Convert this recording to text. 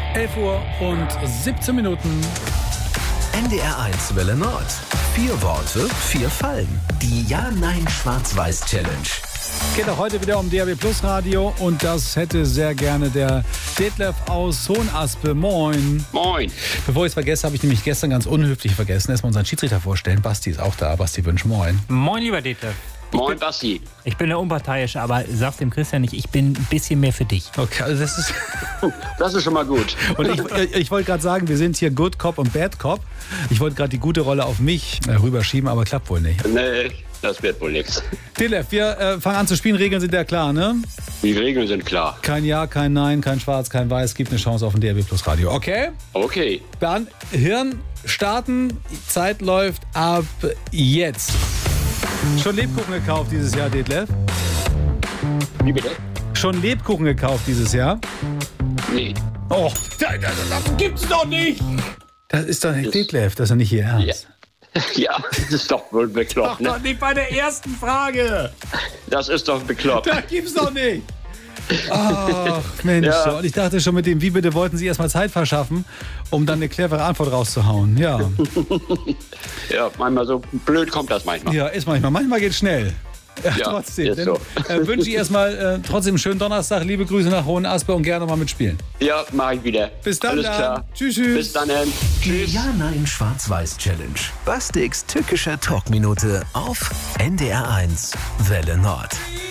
11 Uhr und 17 Minuten. NDR1 Welle Nord. 4 Worte, 4 Fallen. Die Ja-Nein-Schwarz-Weiß-Challenge. Geht auch heute wieder um DAB Plus Radio und das hätte sehr gerne der Detlef aus Hohenaspe. Moin. Moin. Bevor ich es vergesse, habe ich nämlich gestern ganz unhöflich vergessen. Erstmal unseren Schiedsrichter vorstellen. Basti ist auch da. Basti Wünsch, moin. Moin, lieber Detlef. Moin, Basti. Ich bin ja unparteiisch, aber sag's dem Christian nicht, ich bin ein bisschen mehr für dich. Okay, also das ist... Das ist schon mal gut. Und ich wollte gerade sagen, wir sind hier Good Cop und Bad Cop. Ich wollte gerade die gute Rolle auf mich rüberschieben, aber klappt wohl nicht. Nee, das wird wohl nichts. Detlef, wir fangen an zu spielen. Regeln sind ja klar, ne? Die Regeln sind klar. Kein Ja, kein Nein, kein Schwarz, kein Weiß. Gibt eine Chance auf ein DAB Plus Radio. Okay? Okay. Dann Hirn starten. Zeit läuft ab jetzt. Schon Lebkuchen gekauft dieses Jahr, Detlef? Wie bitte? Schon Lebkuchen gekauft dieses Jahr? Nee. Oh, das gibt's doch nicht! Das ist doch nicht Detlef, das ist doch nicht Ihr Ernst. Ja, das ist doch wohl bekloppt, ne? Doch nicht bei der ersten Frage! Das ist doch bekloppt. Das gibt's doch nicht! Ach, Mensch. Ja. Und ich dachte schon mit dem Wie bitte wollten Sie erstmal Zeit verschaffen, um dann eine clevere Antwort rauszuhauen. Ja. Ja, manchmal so blöd kommt das manchmal. Ja, ist manchmal. Manchmal geht's schnell. Ja, Ja, trotzdem. ist so. Wünsche ich erstmal trotzdem einen schönen Donnerstag. Liebe Grüße nach Hohenaspe und gerne mal mitspielen. Ja, mach ich wieder. Bis dann. Alles dann. klar. Tschüss. Bis dann. Die Tschüss. Ja-Nein-Schwarz-Weiß-Challenge. Bastiks tückischer Talkminute auf NDR1 Welle Nord.